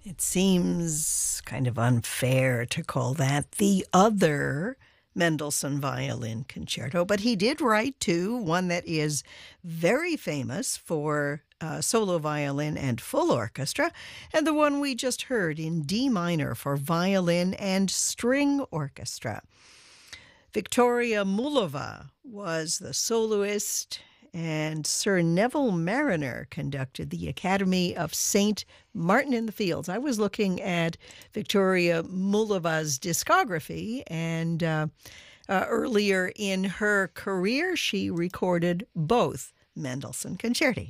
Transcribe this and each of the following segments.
It seems kind of unfair to call that the other Mendelssohn Violin Concerto, but he did write two, one that is very famous for solo violin and full orchestra, and the one we just heard in D minor for violin and string orchestra. Victoria Mullova was the soloist, and Sir Neville Marriner conducted the Academy of St. Martin in the Fields. I was looking at Victoria Mullova's discography, and earlier in her career, she recorded both Mendelssohn concerti.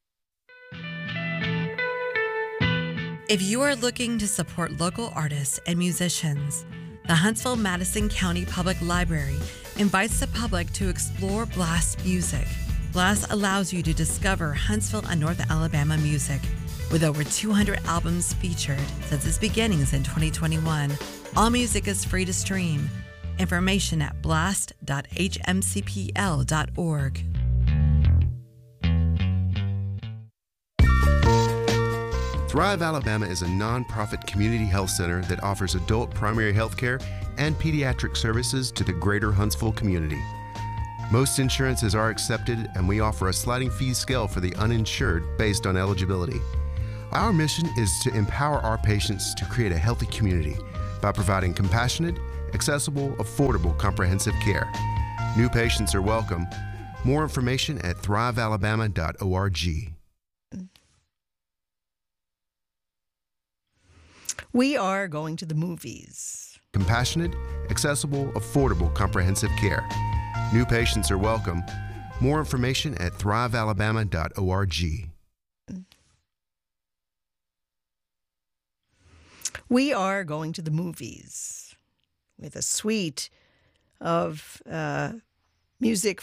If you are looking to support local artists and musicians, the Huntsville-Madison County Public Library invites the public to explore Blast music. Blast allows you to discover Huntsville and North Alabama music. With over 200 albums featured since its beginnings in 2021, all music is free to stream. Information at blast.hmcpl.org. Thrive Alabama is a nonprofit community health center that offers adult primary health care and pediatric services to the greater Huntsville community. Most insurances are accepted, and we offer a sliding fee scale for the uninsured based on eligibility. Our mission is to empower our patients to create a healthy community by providing compassionate, accessible, affordable, comprehensive care. New patients are welcome. More information at thrivealabama.org. We are going to the movies. Compassionate, accessible, affordable, comprehensive care. New patients are welcome. More information at thrivealabama.org. We are going to the movies with a suite of music